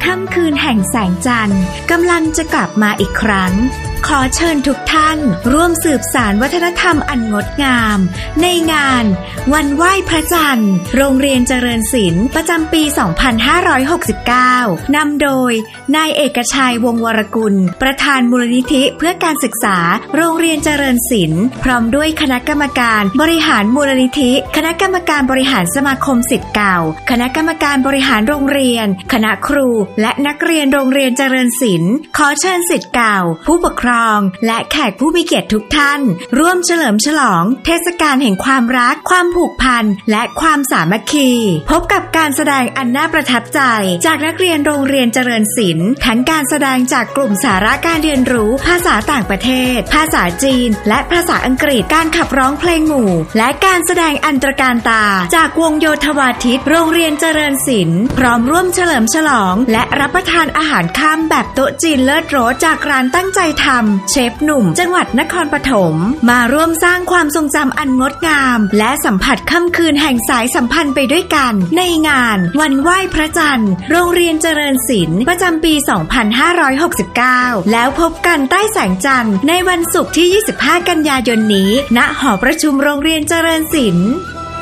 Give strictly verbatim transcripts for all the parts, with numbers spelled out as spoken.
ค่ำคืนแห่งแสงจันทร์กำลังจะกลับมาอีกครั้งขอเชิญทุกท่านร่วมสืบสานวัฒนธรรมอันงดงามในงานวันไหว้พระจันทร์โรงเรียนเจริญศิลป์ประจำปี สองพันห้าร้อยหกสิบเก้า นำโดยนายเอกชัยวงศ์วรกุลประธานมูลนิธิเพื่อการศึกษาโรงเรียนเจริญศิลป์พร้อมด้วยคณะกรรมการบริหารมูลนิธิคณะกรรมการบริหารสมาคมศิษย์เก่าคณะกรรมการบริหารโรงเรียนคณะครูและนักเรียนโรงเรียนเจริญศิลป์ขอเชิญศิษย์เก่าผู้ปกครองและแขกผู้มีเกียรติทุกท่านร่วมเฉลิมฉลองเทศกาลแห่งความรักความผูกพันและความสามัคคีพบกับการแสดงอันน่าประทับใจจากนักเรียนโรงเรียนเจริญศิลป์ทั้งการแสดงจากกลุ่มสาระการเรียนรู้ภาษาต่างประเทศภาษาจีนและภาษาอังกฤษการขับร้องเพลงหมู่และการแสดงอันตรการตาจากวงโยธวาทิตโรงเรียนเจริญศิลป์พร้อมร่วมเฉลิมฉลองและรับประทานอาหารค่ำแบบโต๊ะจีนเลิศรสจากร้านตั้งใจทำเชฟหนุ่มจังหวัดนครปฐมมาร่วมสร้างความทรงจำอันงดงามและสัมผัสค่ำคืนแห่งสายสัมพันธ์ไปด้วยกันในงานวันไหว้พระจันทร์โรงเรียนเจริญศิลป์ประจำปี สองพันห้าร้อยหกสิบเก้า แล้วพบกันใต้แสงจันทร์ในวันศุกร์ที่ ยี่สิบห้า กันยายนนี้ณหอประชุมโรงเรียนเจริญศิลป์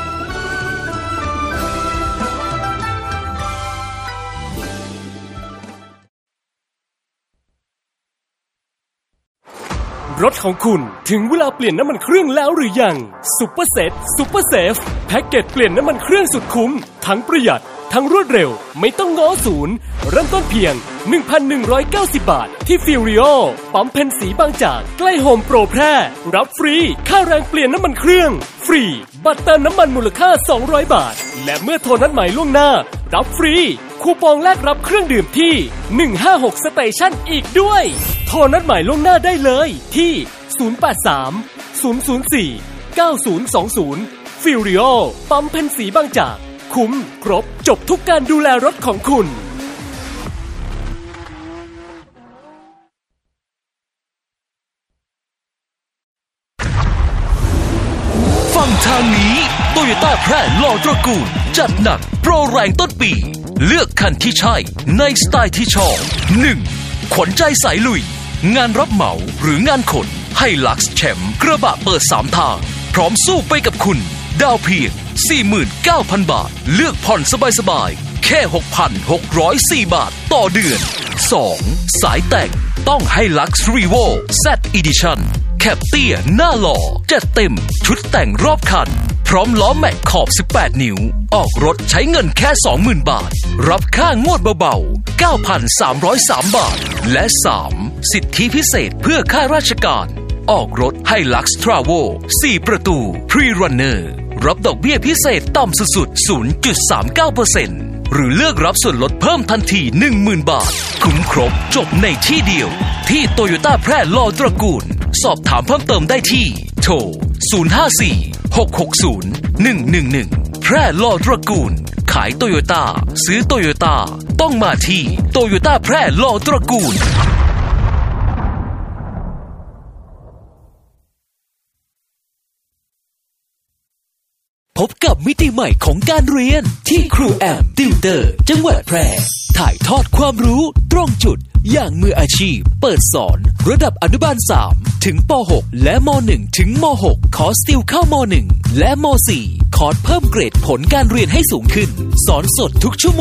รถของคุณถึงเวลาเปลี่ยนน้ำมันเครื่องแล้วหรือยังซุปเปอร์เซตซุปเปอร์เซฟแพ็กเกจเปลี่ยนน้ำมันเครื่องสุดคุ้มทั้งประหยัดทั้งรวดเร็วไม่ต้องง้อศูนย์เริ่มต้นเพียง หนึ่งพันหนึ่งร้อยเก้าสิบ บาทที่ฟิวริโอปั๊มเพนสีบางจากใกล้โฮมโปรแพร่รับฟรีค่าแรงเปลี่ยนน้ำมันเครื่องฟรีบัตรเติมน้ำมันมูลค่าสองร้อยบาทและเมื่อโทรนัดหมายล่วงหน้ารับฟรีคูปองแลกรับเครื่องดื่มที่หนึ่งห้าหกสเตชันอีกด้วยโทรนัดหมายล่วงหน้าได้เลยที่ศูนย์ แปด สาม ศูนย์ ศูนย์ สี่ เก้า ศูนย์ สอง ศูนย์ฟิวริโอปั๊มเพนสีบางจากคุ้มครบจบทุกการดูแลรถของคุณฟังทางนี้โตโยต้าแพร่หล่อตระกูลจัดหนักโปรแรงต้นปีเลือกคันที่ใช่ในสไตล์ที่ชอบ หนึ่ง ขวัญใจสายลุยงานรับเหมาหรืองานขนให้ลักซ์แชมป์กระบะเปิดสามทางพร้อมสู้ไปกับคุณดาวเพียง สี่หมื่นเก้าพัน บาทเลือกผ่อนสบายๆแค่ หกพันหกร้อยสี่ บาทต่อเดือน สอง สายแต่งต้องให้ลักซ์รีโว แซด Edition แคปเตี้ยหน้าหล่อจัดเต็มชุดแต่งรอบคันพร้อมล้อแม็กขอบสิบแปดนิ้วออกรถใช้เงินแค่ สองหมื่น บาทรับค่างวดเบาๆ เก้าพันสามร้อยสาม บาทและ สาม สิทธิพิเศษเพื่อข้าราชการออกรถให้ Lux Travel สี่ ประตู Pre-Runner รับดอกเบี้ยพิเศษต่ำสุดๆ ศูนย์จุดสามเก้าเปอร์เซ็นต์ หรือเลือกรับส่วนลดเพิ่มทันที หนึ่งหมื่น บาทคุ้มครบจบในที่เดียวที่โตโยต้าแพร่หล่อตระกูลสอบถามเพิ่มเติมได้ที่โทร ศูนย์ ห้า สี่ หก หก ศูนย์ หนึ่ง หนึ่ง หนึ่ง แพร่หล่อตระกูลขายโตโยต้าซื้อโตโยต้าต้องมาที่โตโยต้าแพร่หล่อตระกูลพบกับมิติใหม่ของการเรียนที่ครูแอมติวเตอร์จังหวัดแพร่ถ่ายทอดความรู้ตรงจุดอย่างมืออาชีพเปิดสอนระดับอนุบาลสามถึงป หก และม หนึ่ง ถึงม หก คอร์สติวเข้าม หนึ่ง และม สี่ คอร์สเพิ่มเกรดผลการเรียนให้สูงขึ้นสอนสดทุกชั่วโมง